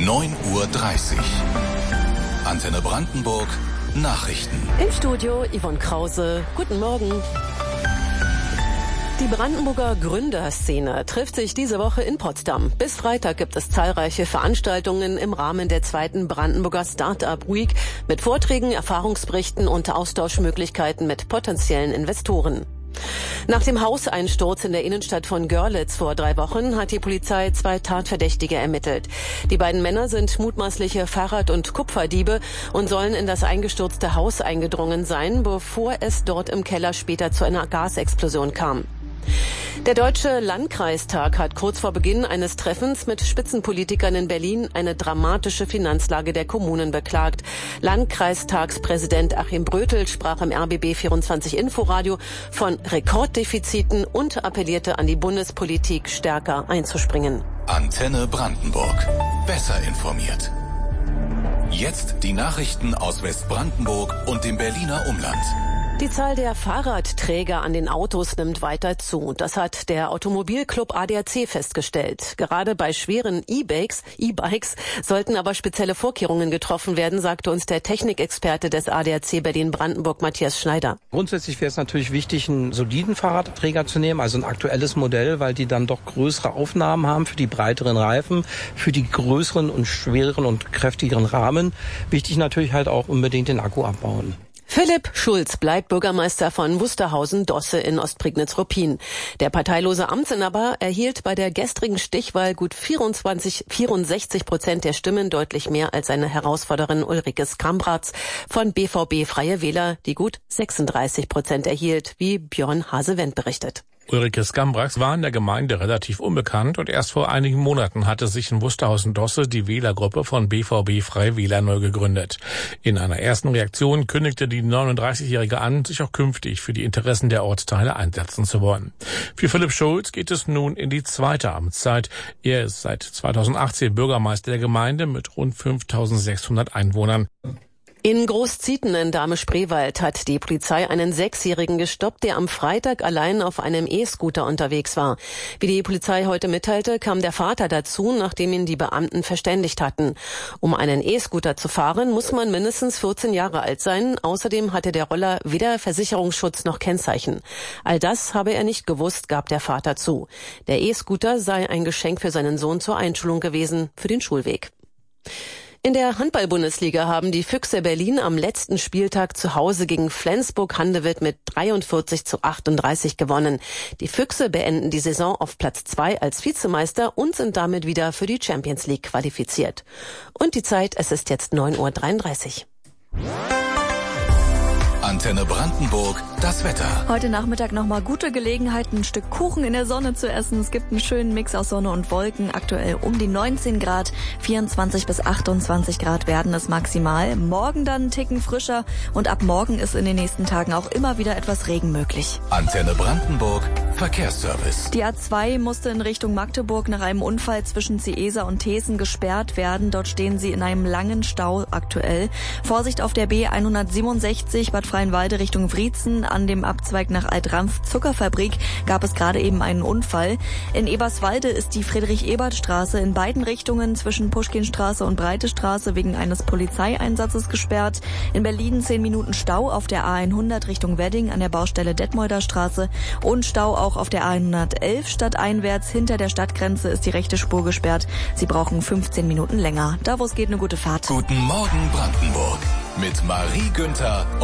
9:30 Uhr. Antenne Brandenburg, Nachrichten. Im Studio Yvonne Krause. Guten Morgen. Die Brandenburger Gründerszene trifft sich diese Woche in Potsdam. Bis Freitag gibt es zahlreiche Veranstaltungen im Rahmen der 2. Brandenburger Start-up Week mit Vorträgen, Erfahrungsberichten und Austauschmöglichkeiten mit potenziellen Investoren. Nach dem Hauseinsturz in der Innenstadt von Görlitz vor 3 Wochen hat die Polizei 2 Tatverdächtige ermittelt. Die beiden Männer sind mutmaßliche Fahrrad- und Kupferdiebe und sollen in das eingestürzte Haus eingedrungen sein, bevor es dort im Keller später zu einer Gasexplosion kam. Der Deutsche Landkreistag hat kurz vor Beginn eines Treffens mit Spitzenpolitikern in Berlin eine dramatische Finanzlage der Kommunen beklagt. Landkreistagspräsident Achim Brötel sprach im RBB24 Inforadio von Rekorddefiziten und appellierte an die Bundespolitik, stärker einzuspringen. Antenne Brandenburg. Besser informiert. Jetzt die Nachrichten aus Westbrandenburg und dem Berliner Umland. Die Zahl der Fahrradträger an den Autos nimmt weiter zu. Das hat der Automobilclub ADAC festgestellt. Gerade bei schweren E-Bikes sollten aber spezielle Vorkehrungen getroffen werden, sagte uns der Technikexperte des ADAC Berlin-Brandenburg, Matthias Schneider. Grundsätzlich wäre es natürlich wichtig, einen soliden Fahrradträger zu nehmen, also ein aktuelles Modell, weil die dann doch größere Aufnahmen haben für die breiteren Reifen, für die größeren und schwereren und kräftigeren Rahmen. Wichtig natürlich halt auch unbedingt den Akku abbauen. Philipp Schulz bleibt Bürgermeister von Wusterhausen-Dosse in Ostprignitz-Ruppin. Der parteilose Amtsinhaber erhielt bei der gestrigen Stichwahl gut 64% der Stimmen, deutlich mehr als seine Herausforderin Ulrike Skambratz von BVB Freie Wähler, die gut 36% erhielt, wie Björn Hase-Wendt berichtet. Ulrike Skambratz war in der Gemeinde relativ unbekannt und erst vor einigen Monaten hatte sich in Wusterhausen-Dosse die Wählergruppe von BVB Freie Wähler neu gegründet. In einer ersten Reaktion kündigte die 39-Jährige an, sich auch künftig für die Interessen der Ortsteile einsetzen zu wollen. Für Philipp Schulz geht es nun in die 2. Amtszeit. Er ist seit 2018 Bürgermeister der Gemeinde mit rund 5.600 Einwohnern. In Großzieten in Dahme-Spreewald hat die Polizei einen 6-Jährigen gestoppt, der am Freitag allein auf einem E-Scooter unterwegs war. Wie die Polizei heute mitteilte, kam der Vater dazu, nachdem ihn die Beamten verständigt hatten. Um einen E-Scooter zu fahren, muss man mindestens 14 Jahre alt sein. Außerdem hatte der Roller weder Versicherungsschutz noch Kennzeichen. All das habe er nicht gewusst, gab der Vater zu. Der E-Scooter sei ein Geschenk für seinen Sohn zur Einschulung gewesen, für den Schulweg. In der Handball-Bundesliga haben die Füchse Berlin am letzten Spieltag zu Hause gegen Flensburg-Handewitt mit 43:38 gewonnen. Die Füchse beenden die Saison auf Platz 2 als Vizemeister und sind damit wieder für die Champions League qualifiziert. Und die Zeit, es ist jetzt 9:33 Uhr. Antenne Brandenburg, das Wetter. Heute Nachmittag nochmal gute Gelegenheit, ein Stück Kuchen in der Sonne zu essen. Es gibt einen schönen Mix aus Sonne und Wolken. Aktuell um die 19 Grad, 24 bis 28 Grad werden es maximal. Morgen dann einen Ticken frischer und ab morgen ist in den nächsten Tagen auch immer wieder etwas Regen möglich. Antenne Brandenburg, Verkehrsservice. Die A2 musste in Richtung Magdeburg nach einem Unfall zwischen Ciesa und Thesen gesperrt werden. Dort stehen sie in einem langen Stau aktuell. Vorsicht auf der B167 Bad Freienwalde Richtung Wriezen. An dem Abzweig nach Alt-Rampf Zuckerfabrik gab es gerade eben einen Unfall. In Eberswalde ist die Friedrich-Ebert-Straße in beiden Richtungen zwischen Puschkinstraße und Breite Straße wegen eines Polizeieinsatzes gesperrt. In Berlin 10 Minuten Stau auf der A100 Richtung Wedding an der Baustelle Detmolder Straße und Stau auch auf der A111 stadteinwärts. Hinter der Stadtgrenze ist die rechte Spur gesperrt. Sie brauchen 15 Minuten länger. Da, wo es geht, eine gute Fahrt. Guten Morgen Brandenburg mit Marie Günther